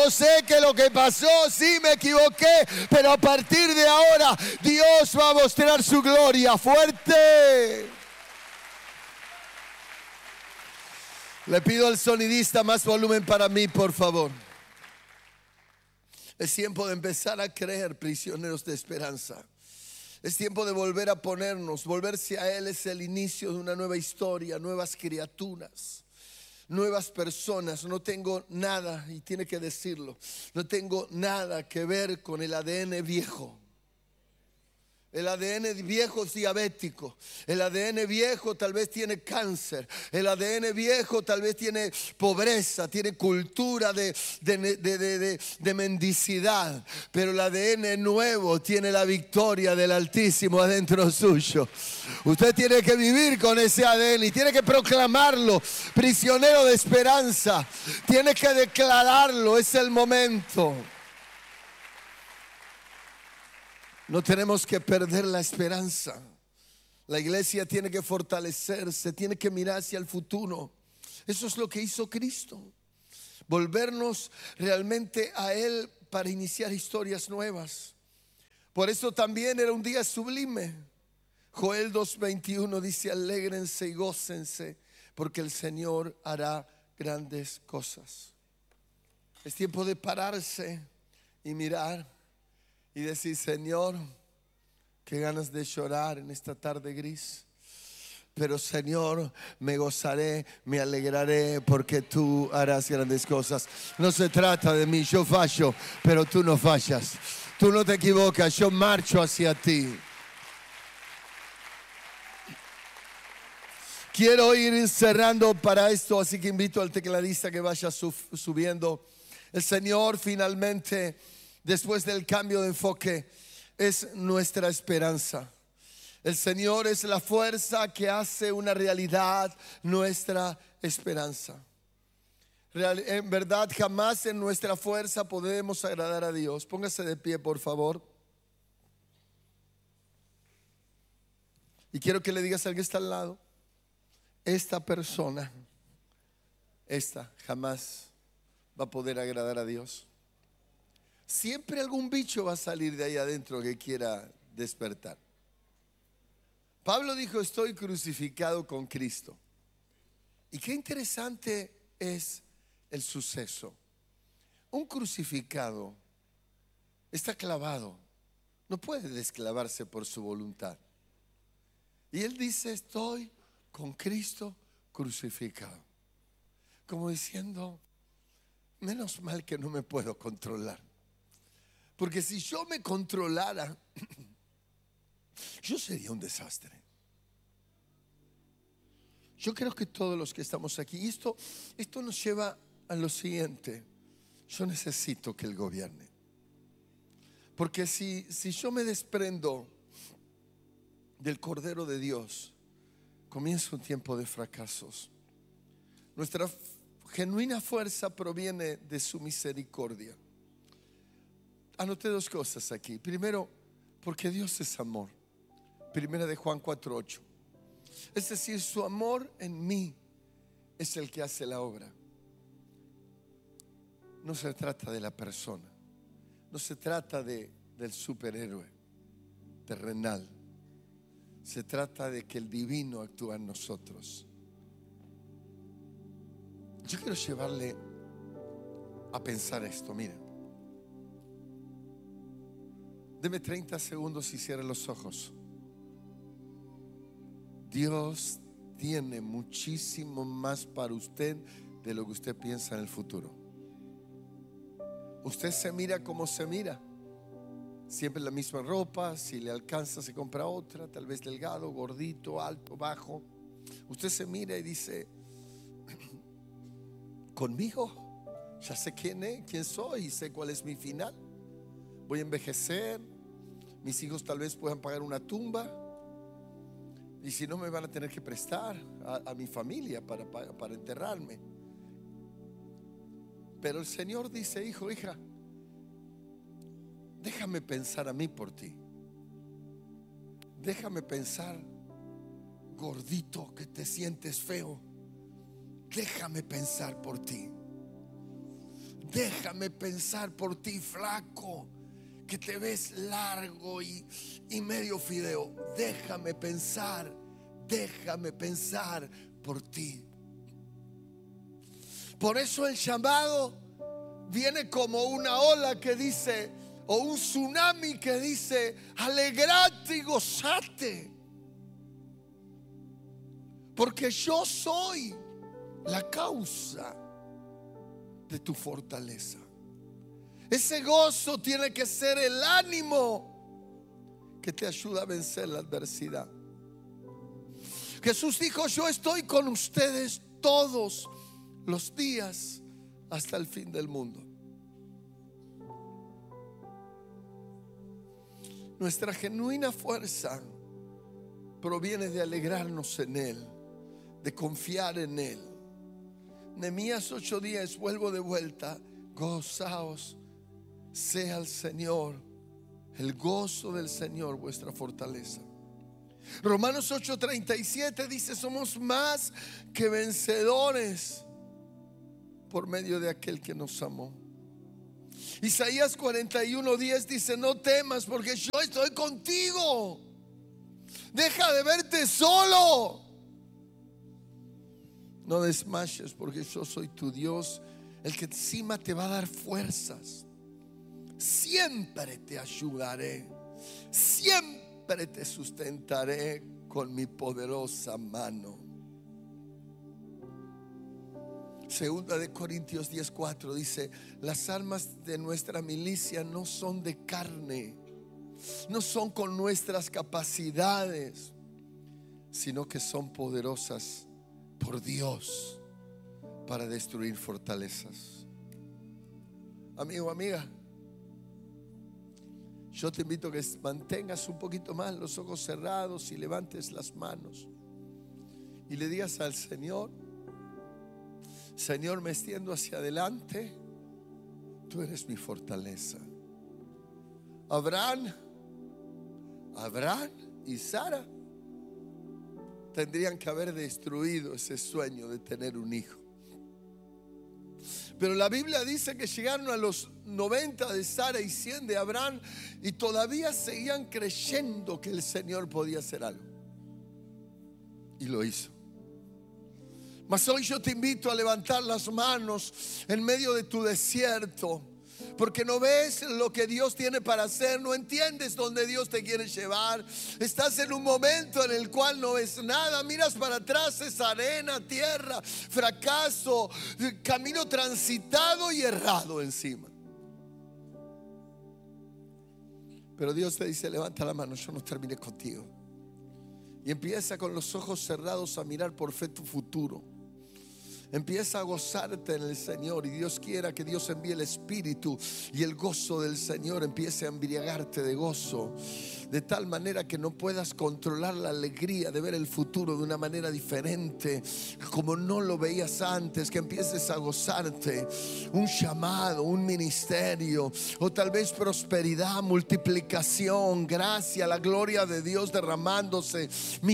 Yo sé que lo que pasó, sí me equivoqué, pero a partir de ahora Dios va a mostrar su gloria fuerte. Le pido al sonidista más volumen para mí, por favor. Es tiempo de empezar a creer, prisioneros de esperanza. Es tiempo de volver a ponernos. Volverse a Él es el inicio de una nueva historia, nuevas criaturas, nuevas personas. No tengo nada, y tiene que decirlo, no tengo nada que ver con el ADN viejo. El ADN viejo es diabético. El ADN viejo tal vez tiene cáncer. El ADN viejo tal vez tiene pobreza, tiene cultura de mendicidad. Pero el ADN nuevo tiene la victoria del Altísimo adentro suyo. Usted tiene que vivir con ese ADN y tiene que proclamarlo. Prisionero de esperanza. Tiene que declararlo. Es el momento. No tenemos que perder la esperanza. La iglesia tiene que fortalecerse, tiene que mirar hacia el futuro. Eso es lo que hizo Cristo. Volvernos realmente a Él para iniciar historias nuevas. Por eso también era un día sublime. Joel 2:21 dice: alégrense y gócense, porque el Señor hará grandes cosas. Es tiempo de pararse y mirar y decir: Señor, qué ganas de llorar en esta tarde gris. Pero Señor, me gozaré, me alegraré, porque tú harás grandes cosas. No se trata de mí, yo fallo, pero tú no fallas. Tú no te equivocas, yo marcho hacia ti. Quiero ir cerrando para esto, así que invito al tecladista que vaya subiendo. El Señor finalmente, después del cambio de enfoque, es nuestra esperanza. El Señor es la fuerza que hace una realidad nuestra esperanza. En verdad, jamás en nuestra fuerza podemos agradar a Dios. Póngase de pie, por favor. Y quiero que le digas al que está al lado: esta persona, jamás va a poder agradar a Dios. Siempre algún bicho va a salir de ahí adentro que quiera despertar. Pablo dijo: estoy crucificado con Cristo. Y qué interesante es el suceso. Un crucificado está clavado, no puede desclavarse por su voluntad. Y él dice: estoy con Cristo crucificado. Como diciendo: menos mal que no me puedo controlar. Porque si yo me controlara, yo sería un desastre. Yo creo que todos los que estamos aquí, esto nos lleva a lo siguiente: yo necesito que Él gobierne. Porque si yo me desprendo del Cordero de Dios, comienza un tiempo de fracasos. Nuestra genuina fuerza proviene de su misericordia. Anoté dos cosas aquí. Primero, porque Dios es amor. Primera de Juan 4:8. Es decir, su amor en mí es el que hace la obra. No se trata de la persona. No se trata del superhéroe terrenal. Se trata de que el divino actúa en nosotros. Yo quiero llevarle a pensar esto. Mira, deme 30 segundos y cierre los ojos. Dios tiene muchísimo más para usted de lo que usted piensa en el futuro. Usted se mira como se mira. Siempre la misma ropa, si le alcanza se compra otra, tal vez delgado, gordito, alto, bajo. Usted se mira y dice: conmigo ya sé quién soy y sé cuál es mi final. Voy a envejecer, mis hijos tal vez puedan pagar una tumba, y si no me van a tener que prestar a mi familia para enterrarme. Pero el Señor dice: hijo, hija, déjame pensar a mí por ti. Déjame pensar, gordito, que te sientes feo. Déjame pensar por ti. déjame pensar por ti, flaco, que te ves largo y medio fideo. Déjame pensar por ti. Por eso el llamado viene como una ola que dice, o un tsunami que dice, alegrate y gozate, porque yo soy la causa de tu fortaleza. Ese gozo tiene que ser el ánimo que te ayuda a vencer la adversidad. Jesús dijo, yo estoy con ustedes todos los días hasta el fin del mundo. Nuestra genuina fuerza proviene de alegrarnos en Él, de confiar en Él. Nehemías 8:10, vuelvo de vuelta, gozaos sea el Señor, el gozo del Señor vuestra fortaleza. Romanos 8:37 dice, somos más que vencedores por medio de aquel que nos amó. Isaías 41:10 dice, no temas porque yo estoy contigo. Deja de verte solo. No desmayes porque yo soy tu Dios, el que encima te va a dar fuerzas. Siempre te ayudaré, siempre te sustentaré con mi poderosa mano. Segunda de Corintios 10:4 dice, las armas de nuestra milicia no son de carne, no son con nuestras capacidades, sino que son poderosas por Dios para destruir fortalezas. Amigo, amiga, yo te invito a que mantengas un poquito más los ojos cerrados y levantes las manos y le digas al Señor, Señor, me extiendo hacia adelante, tú eres mi fortaleza. Abraham y Sara tendrían que haber destruido ese sueño de tener un hijo. Pero la Biblia dice que llegaron a los 90 de Sara y 100 de Abraham y todavía seguían creyendo que el Señor podía hacer algo. Y lo hizo. Mas hoy yo te invito a levantar las manos en medio de tu desierto, porque no ves lo que Dios tiene para hacer, no entiendes dónde Dios te quiere llevar. Estás en un momento en el cual no ves nada, miras para atrás, es arena, tierra, fracaso, camino transitado y errado encima. Pero Dios te dice, levanta la mano, yo no terminé contigo. Y empieza con los ojos cerrados a mirar por fe tu futuro. Empieza a gozarte en el Señor y Dios quiera que Dios envíe el Espíritu y el gozo del Señor empiece a embriagarte de gozo, de tal manera que no puedas controlar la alegría de ver el futuro de una manera diferente, como no lo veías antes, que empieces a gozarte un llamado, un ministerio, o tal vez prosperidad, multiplicación, gracia, la gloria de Dios derramándose,